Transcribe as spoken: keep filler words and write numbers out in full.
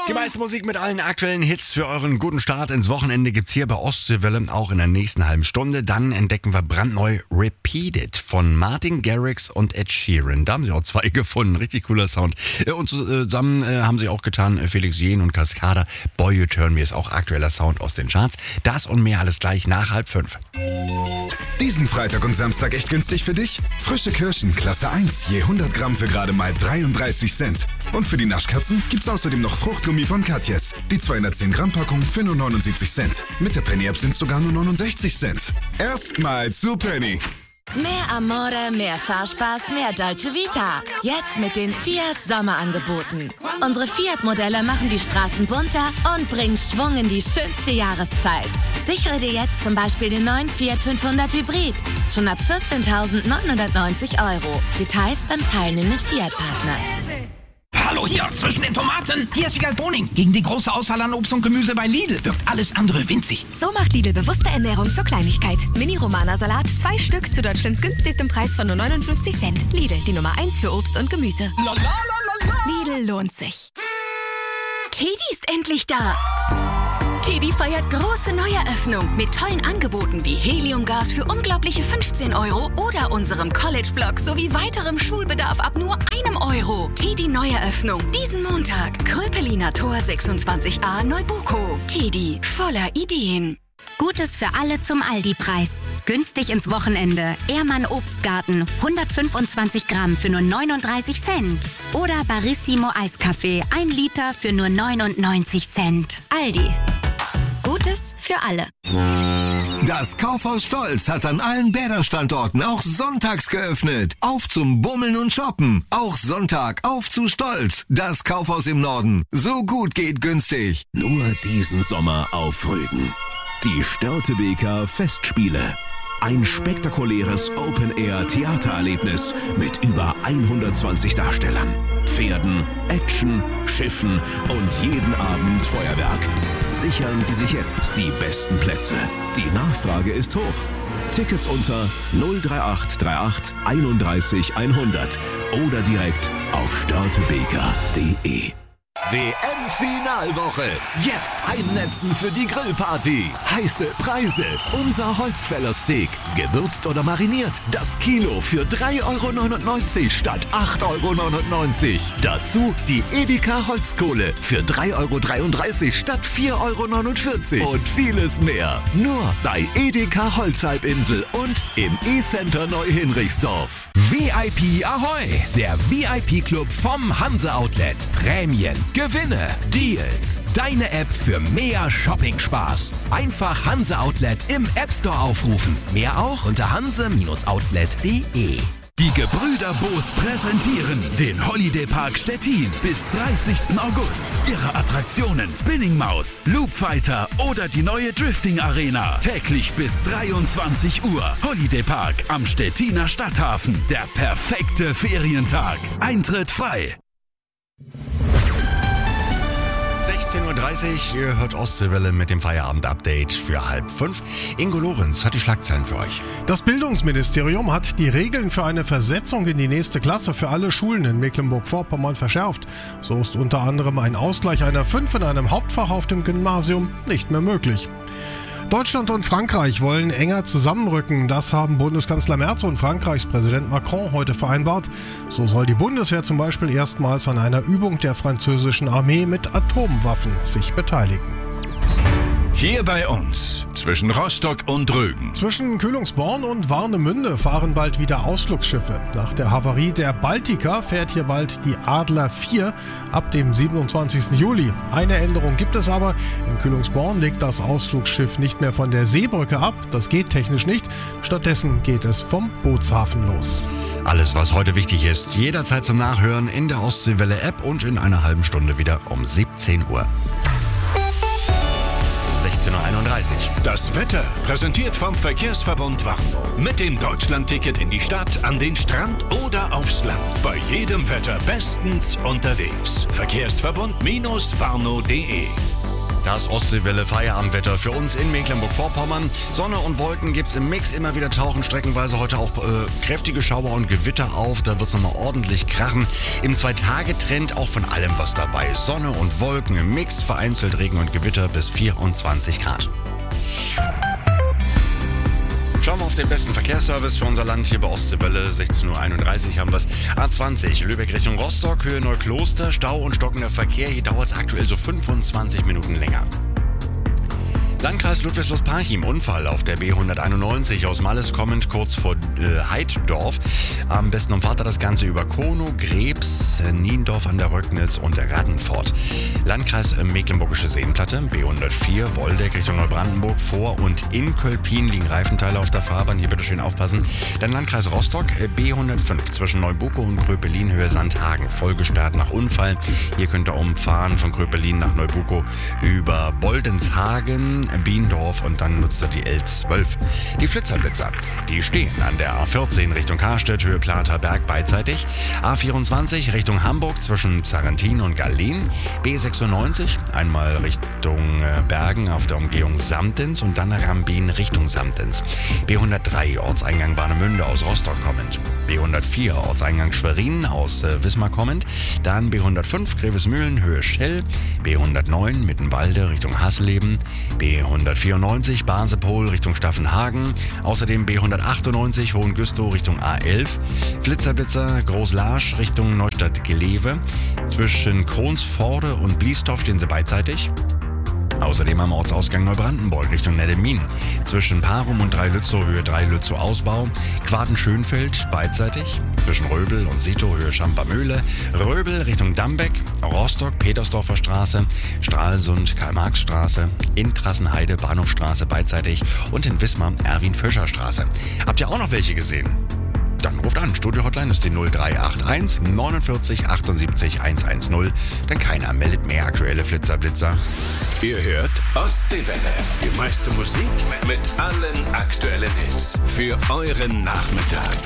Die meiste Musik mit allen aktuellen Hits für euren guten Start ins Wochenende gibt's hier bei Ostseewelle, auch in der nächsten halben Stunde. Dann entdecken wir brandneu Repeat It von Martin Garrix und Ed Sheeran. Da haben sie auch zwei gefunden, richtig cooler Sound. Und zusammen haben sie auch getan Felix Jähn und Cascada. Boy You Turn Me ist auch aktueller Sound aus den Charts. Das und mehr alles gleich nach halb fünf. Diesen Freitag und Samstag echt günstig für dich? Frische Kirschen, Klasse eins, je hundert Gramm für gerade mal dreiunddreißig Cent. Und für die Naschkatzen gibt's außerdem noch Fruchtgummi von Katjes. Die zweihundertzehn Gramm Packung für nur neunundsiebzig Cent. Mit der Penny-App sind's sogar nur neunundsechzig Cent. Erstmal zu Penny. Mehr Amore, mehr Fahrspaß, mehr Dolce Vita. Jetzt mit den Fiat Sommerangeboten. Unsere Fiat-Modelle machen die Straßen bunter und bringen Schwung in die schönste Jahreszeit. Sichere dir jetzt zum Beispiel den neuen Fiat fünfhundert Hybrid. Schon ab vierzehntausendneunhundertneunzig Euro. Details beim teilnehmenden Fiat-Partner. Hallo hier, zwischen den Tomaten. Hier ist Wiegald Boning. Gegen die große Auswahl an Obst und Gemüse bei Lidl wirkt alles andere winzig. So macht Lidl bewusste Ernährung zur Kleinigkeit. Mini-Romana-Salat, zwei Stück zu Deutschlands günstigstem Preis von nur neunundfünfzig Cent. Lidl, die Nummer eins für Obst und Gemüse. Lidl lohnt sich. Teddy ist endlich da. Teddy feiert große Neueröffnung mit tollen Angeboten wie Heliumgas für unglaubliche fünfzehn Euro oder unserem College-Blog sowie weiterem Schulbedarf ab nur einem Euro. Teddy Neueröffnung diesen Montag. Kröpeliner Tor sechsundzwanzig a Neubuko. Teddy voller Ideen. Gutes für alle zum Aldi-Preis. Günstig ins Wochenende. Ehrmann Obstgarten. hundertfünfundzwanzig Gramm für nur neununddreißig Cent. Oder Barissimo Eiskaffee. ein Liter für nur neunundneunzig Cent. Aldi. Gutes für alle. Das Kaufhaus Stolz hat an allen Bäder-Standorten auch sonntags geöffnet. Auf zum Bummeln und Shoppen. Auch Sonntag auf zu Stolz. Das Kaufhaus im Norden. So gut geht günstig. Nur diesen Sommer auf Rügen. Die Störtebeker Festspiele. Ein spektakuläres Open-Air-Theatererlebnis mit über hundertzwanzig Darstellern, Pferden, Action, Schiffen und jeden Abend Feuerwerk. Sichern Sie sich jetzt die besten Plätze. Die Nachfrage ist hoch. Tickets unter null drei acht drei acht einunddreißig hundert oder direkt auf störtebeker punkt de. W M-Finalwoche. Jetzt einnetzen für die Grillparty. Heiße Preise. Unser Holzfäller-Steak. Gewürzt oder mariniert. Das Kilo für drei Euro neunundneunzig statt acht Euro neunundneunzig. Dazu die Edeka Holzkohle für drei Euro dreiunddreißig statt vier Euro neunundvierzig. Und vieles mehr. Nur bei Edeka Holzhalbinsel und im E-Center Neuhinrichsdorf. V I P Ahoi. Der V I P-Club vom Hanse Outlet. Prämien. Gewinne, Deals, deine App für mehr Shopping-Spaß. Einfach Hanse Outlet im App Store aufrufen. Mehr auch unter hanse Outlet punkt de. Die Gebrüder Boos präsentieren den Holiday Park Stettin bis dreißigsten August. Ihre Attraktionen Spinning Maus, Loop Fighter oder die neue Drifting Arena. Täglich bis dreiundzwanzig Uhr. Holiday Park am Stettiner Stadthafen. Der perfekte Ferientag. Eintritt frei. sechzehn Uhr dreißig, ihr hört Ostseewelle mit dem Feierabend-Update für halb fünf. Ingo Lorenz hat die Schlagzeilen für euch. Das Bildungsministerium hat die Regeln für eine Versetzung in die nächste Klasse für alle Schulen in Mecklenburg-Vorpommern verschärft. So ist unter anderem ein Ausgleich einer fünf in einem Hauptfach auf dem Gymnasium nicht mehr möglich. Deutschland und Frankreich wollen enger zusammenrücken. Das haben Bundeskanzler Merz und Frankreichs Präsident Macron heute vereinbart. So soll die Bundeswehr zum Beispiel erstmals an einer Übung der französischen Armee mit Atomwaffen sich beteiligen. Hier bei uns, zwischen Rostock und Rügen. Zwischen Kühlungsborn und Warnemünde fahren bald wieder Ausflugsschiffe. Nach der Havarie der Baltica fährt hier bald die Adler vier ab dem siebenundzwanzigsten Juli. Eine Änderung gibt es aber. In Kühlungsborn legt das Ausflugsschiff nicht mehr von der Seebrücke ab. Das geht technisch nicht. Stattdessen geht es vom Bootshafen los. Alles, was heute wichtig ist, jederzeit zum Nachhören in der Ostseewelle-App und in einer halben Stunde wieder um siebzehn Uhr. sechzehn Uhr einunddreißig. Das Wetter präsentiert vom Verkehrsverbund Warnow. Mit dem Deutschlandticket in die Stadt, an den Strand oder aufs Land. Bei jedem Wetter bestens unterwegs. Verkehrsverbund Warnow punkt de. Das Ostseewelle Feierabendwetter für uns in Mecklenburg-Vorpommern. Sonne und Wolken gibt's im Mix. Immer wieder tauchen streckenweise heute auch äh, kräftige Schauer und Gewitter auf. Da wird's nochmal ordentlich krachen. Im Zwei-Tage-Trend auch von allem was dabei. Sonne und Wolken im Mix, vereinzelt Regen und Gewitter bis vierundzwanzig Grad. Schauen wir auf den besten Verkehrsservice für unser Land hier bei Ostseewelle. sechzehn Uhr einunddreißig haben wir es. A zwanzig, Lübeck Richtung Rostock, Höhe Neukloster, Stau und stockender Verkehr. Hier dauert es aktuell so fünfundzwanzig Minuten länger. Landkreis Ludwigslust-Parchim, Unfall auf der B hunderteinundneunzig aus Malles kommend kurz vor äh, Heiddorf. Am besten umfahrt er das Ganze über Konow, Grebs, Niendorf an der Röcknitz und Raddenfort. Landkreis äh, Mecklenburgische Seenplatte, B hundertvier, Woldeck Richtung Neubrandenburg, vor und in Kölpin liegen Reifenteile auf der Fahrbahn. Hier bitte schön aufpassen. Dann Landkreis Rostock, äh, B hundertfünf zwischen Neubuko und Kröpelin, Höhe Sandhagen, voll gesperrt nach Unfall. Hier könnt ihr umfahren von Kröpelin nach Neubuko über Boldenshagen, Biendorf und dann nutzt er die L zwölf. Die Flitzerblitzer, die stehen an der A vierzehn Richtung Karstedt, Höhe Platerberg beidseitig. A vierundzwanzig Richtung Hamburg zwischen Zarrentin und Gallien. B sechsundneunzig einmal Richtung Bergen auf der Umgehung Samtens und dann Rambin Richtung Samtens. B hundertdrei Ortseingang Warnemünde aus Rostock kommend. B hundertvier Ortseingang Schwerin aus äh, Wismar kommend. Dann B hundertfünf Grevesmühlen, Höhe Schell. B hundertneun Mittenwalde Richtung Hassleben. B hundertvierundneunzig Basepol Richtung Staffenhagen. Außerdem B hundertachtundneunzig Hohengüstow Richtung A elf. Flitzerblitzer Großlarsch Richtung Neustadt-Gelewe. Zwischen Kronsforde und Bliesdorf stehen sie beidseitig. Außerdem am Ortsausgang Neubrandenburg Richtung Neddemin. Zwischen Parum und Dreilützow, Höhe Dreilützow Ausbau. Quaden-Schönfeld beidseitig. Zwischen Röbel und Sito, Höhe Schampermühle. Röbel Richtung Dambeck. Rostock, Petersdorfer Straße. Stralsund, Karl-Marx-Straße. In Trassenheide, Bahnhofstraße beidseitig. Und in Wismar, Erwin-Fischer-Straße. Habt ihr auch noch welche gesehen? Dann ruft an. Studio-Hotline ist die null drei acht eins neunundvierzig achtundsiebzig hundertzehn. Denn keiner meldet mehr aktuelle Flitzerblitzer. Ihr hört Ostseewelle. Die meiste Musik mit allen aktuellen Hits. Für euren Nachmittag.